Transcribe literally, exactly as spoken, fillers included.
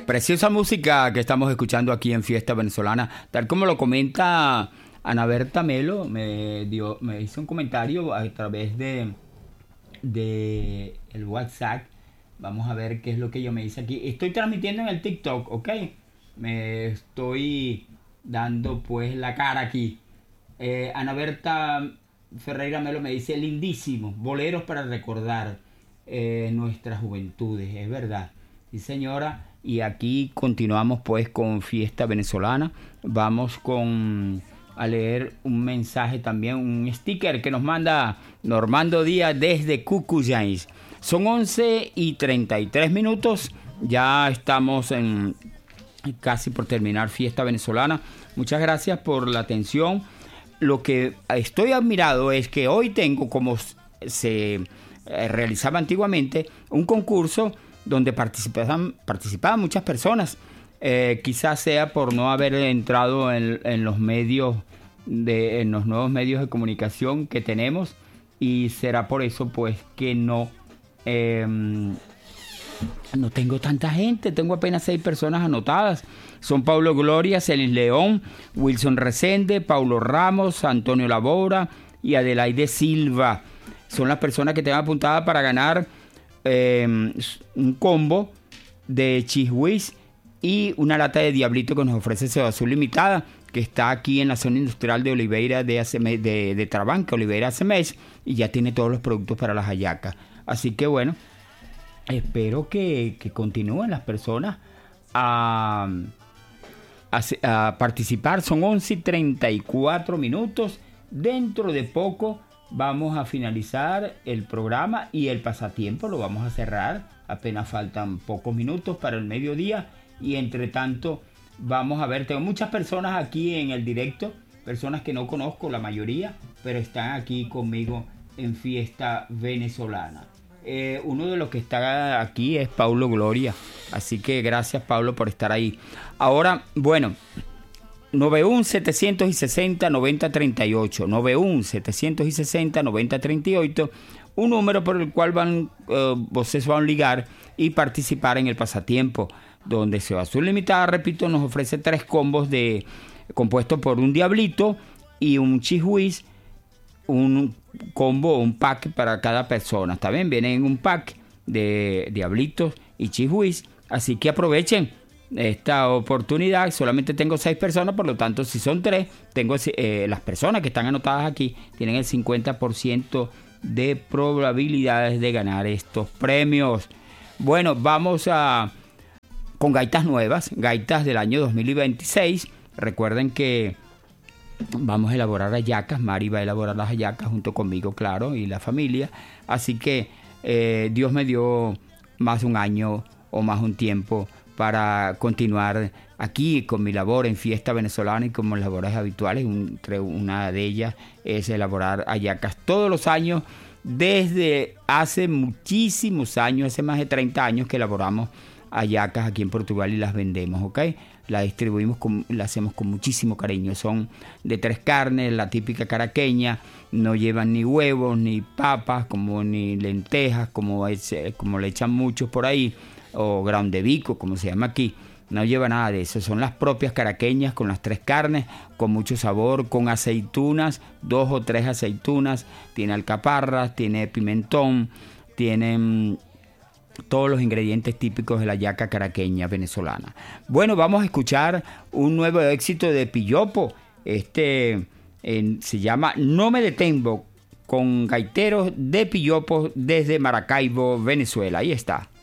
preciosa música que estamos escuchando aquí en Fiesta Venezolana, tal como lo comenta Ana Berta Melo, me dio, me hizo un comentario a través de, de el WhatsApp. Vamos a ver qué es lo que yo me dice aquí. Estoy transmitiendo en el TikTok, ¿ok? Me estoy dando pues la cara aquí. Eh, Ana Berta Ferreira Melo me dice: lindísimo, boleros para recordar eh, nuestras juventudes, es verdad. Sí, señora. Y aquí continuamos pues con Fiesta Venezolana. Vamos con a leer un mensaje también, un sticker que nos manda Normando Díaz desde Cucuyáns. Son once y treinta y tres minutos. Ya estamos en casi por terminar Fiesta Venezolana. Muchas gracias por la atención. Lo que estoy admirado es que hoy tengo, como se realizaba antiguamente, un concurso donde participaban, participaban muchas personas. Eh, quizás sea por no haber entrado en, en los medios, de, en los nuevos medios de comunicación que tenemos, y será por eso pues que no, eh, no tengo tanta gente. Tengo apenas seis personas anotadas. Son Paulo Gloria, Celis León, Wilson Resende, Paulo Ramos, Antonio Labora y Adelaide Silva. Son las personas que tengo apuntadas para ganar Eh, un combo de Cheese Whiz y una lata de Diablito que nos ofrece Ceba Azul Limitada, que está aquí en la zona industrial de Oliveira de, Acemés, de, de Trabanca, Oliveira Acemés, y ya tiene todos los productos para las hallacas. Así que bueno, espero que, que continúen las personas a, a, a participar. Son once y treinta y cuatro minutos. Dentro de poco vamos a finalizar el programa y el pasatiempo lo vamos a cerrar. Apenas faltan pocos minutos para el mediodía, y entre tanto vamos a ver, tengo muchas personas aquí en el directo, personas que no conozco, la mayoría, pero están aquí conmigo en Fiesta Venezolana. Eh, uno de los que está aquí es Paulo Gloria, así que gracias, Paulo, por estar ahí. Ahora, bueno, nueve uno, setecientos sesenta, noventa treinta y ocho, nueve uno, setecientos sesenta, noventa treinta y ocho, un número por el cual van, uh, ustedes van a ligar y participar en el pasatiempo, donde Ceba Azul Limitada, repito, nos ofrece tres combos de compuestos por un Diablito y un Cheese Whiz, un combo, un pack para cada persona. Está bien, vienen en un pack de Diablitos y Cheese Whiz, así que aprovechen esta oportunidad. Solamente tengo seis personas, por lo tanto, si son tres, tengo eh, las personas que están anotadas aquí tienen el cincuenta por ciento de probabilidades de ganar estos premios. Bueno, vamos a con gaitas nuevas, gaitas del año dos mil veintiséis. Recuerden que vamos a elaborar hallacas. Mari va a elaborar las hallacas junto conmigo, claro, y la familia. Así que eh, Dios me dio más un año o más un tiempo para continuar aquí con mi labor en Fiesta Venezolana y como labores habituales. Entre una de ellas es elaborar hallacas todos los años, desde hace muchísimos años, hace más de treinta años que elaboramos hallacas aquí en Portugal y las vendemos, ¿ok? Las distribuimos, con, las hacemos con muchísimo cariño. Son de tres carnes, la típica caraqueña, no llevan ni huevos, ni papas, como ni lentejas, como, es, como le echan muchos por ahí, o grão de bico, como se llama aquí. No lleva nada de eso, son las propias caraqueñas con las tres carnes, con mucho sabor, con aceitunas, dos o tres aceitunas, tiene alcaparras, tiene pimentón, tiene todos los ingredientes típicos de la hallaca caraqueña venezolana. Bueno, vamos a escuchar un nuevo éxito de Pillopo, este eh, se llama No me detengo, con gaiteros de Pillopo desde Maracaibo, Venezuela. Ahí está.